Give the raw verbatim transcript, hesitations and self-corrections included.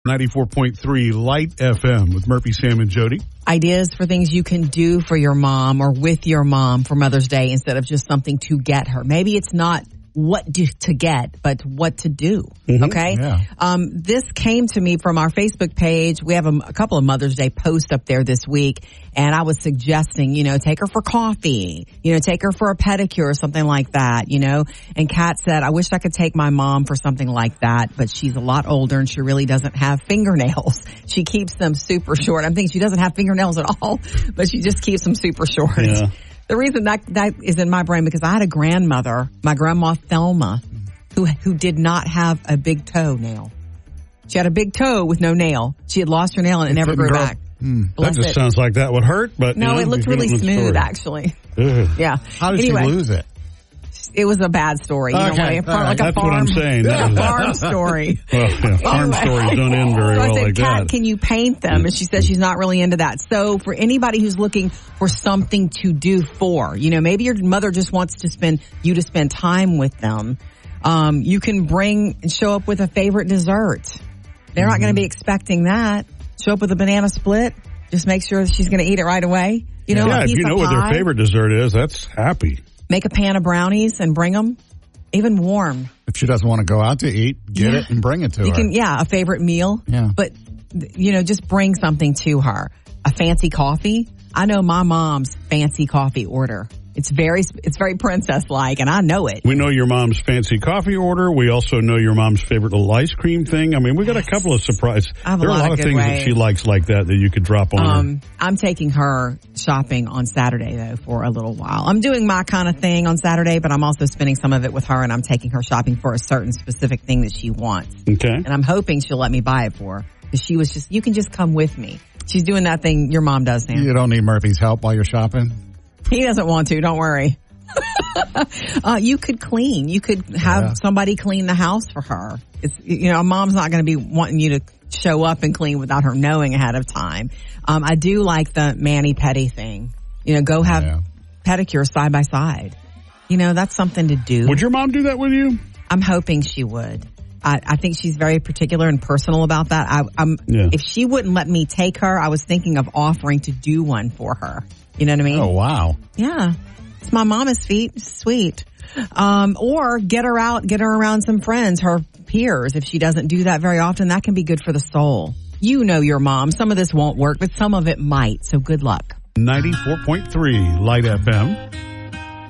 ninety-four point three Light F M with Murphy, Sam, and Jody. Ideas for things you can do for your mom or with your mom for Mother's Day instead of just something to get her. Maybe it's not what do, to get, but what to do. Mm-hmm. Okay? Yeah. Um, this came to me from our Facebook page. We have a, a couple of Mother's Day posts up there this week, and I was suggesting, you know, take her for coffee, you know, take her for a pedicure or something like that, you know. And Kat said, I wish I could take my mom for something like that, but she's a lot older and she really doesn't have fingernails. She keeps them super short. I'm thinking she doesn't have fingernails at all, but she just keeps them super short. Yeah. The reason that that is in my brain, because I had a grandmother, my grandma Thelma, who who did not have a big toe nail. She had a big toe with no nail. She had lost her nail and it, it never grew grow. back. Mm. That just it. sounds like that would hurt, but no, you know, it looked really smooth, actually. Ugh. Yeah. How did anyway, she lose it? It was a bad story. You okay. know, like, right. like a That's farm, what I'm saying. a farm story. Well, yeah, farm anyway. stories don't end very so well I said, like Kat, that. can you paint them? And she said she's not really into that. So for anybody who's looking for something to do for, you know, maybe your mother just wants to spend, you to spend time with them. Um, you can bring and show up with a favorite dessert. They're mm-hmm. not going to be expecting that. Show up with a banana split. Just make sure she's going to eat it right away. You know, yeah, a if piece you know of what pie. their favorite dessert is, that's happy. Make a pan of brownies and bring them. Even warm. If she doesn't want to go out to eat, get yeah. it and bring it to you her. Can, yeah, a favorite meal. Yeah. But, you know, just bring something to her. A fancy coffee. I know my mom's fancy coffee order. It's very, it's very princess-like, and I know it. We know your mom's fancy coffee order. We also know your mom's favorite little ice cream thing. I mean, we got a couple of surprises. I have a there are lot a lot of of good things ways. that she likes like that that you could drop on Um, her. I'm taking her shopping on Saturday, though, for a little while. I'm doing my kind of thing on Saturday, but I'm also spending some of it with her, and I'm taking her shopping for a certain specific thing that she wants. Okay. And I'm hoping she'll let me buy it for her. Because she was just, you can just come with me. She's doing that thing your mom does, Sam. You don't need Murphy's help while you're shopping? He doesn't want to, don't worry. uh, you could clean. You could have Yeah. somebody clean the house for her. It's, you know, mom's not going to be wanting you to show up and clean without her knowing ahead of time. Um, I do like the mani-pedi thing. You know, go have Yeah. pedicure side by side. You know, that's something to do. Would your mom do that with you? I'm hoping she would. I, I think she's very particular and personal about that. I, I'm, Yeah. If she wouldn't let me take her, I was thinking of offering to do one for her. You know what I mean? Oh, wow. Yeah. It's my mama's feet. It's sweet. Um, or get her out, get her around some friends, her peers. If she doesn't do that very often, that can be good for the soul. You know your mom. Some of this won't work, but some of it might. So good luck. ninety-four point three Light F M.